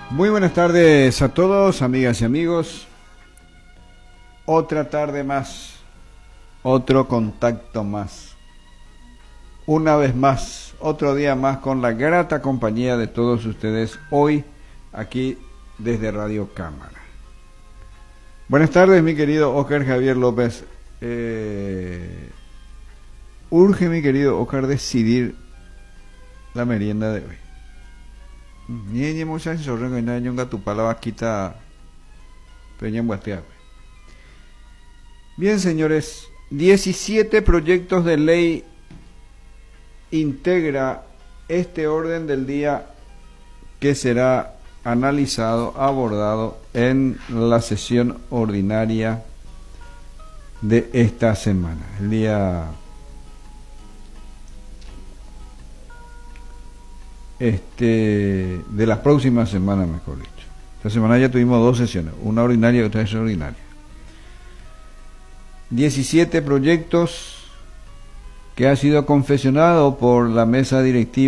Muy buenas tardes a todos, amigas y amigos. Otra tarde más, otro contacto más. Una vez más, otro día más con la grata compañía de todos ustedes hoy aquí desde Radio Cámara. Buenas tardes, mi querido Óscar Javier López. Urge, mi querido Óscar, decidir la merienda de hoy. Bien, señores, 17 proyectos de ley integra este orden del día que será analizado, abordado en la sesión ordinaria de esta semana, el día de la próxima semana, mejor dicho. Esta semana ya tuvimos dos sesiones, una ordinaria y otra extraordinaria. 17 proyectos que ha sido confeccionado por la mesa directiva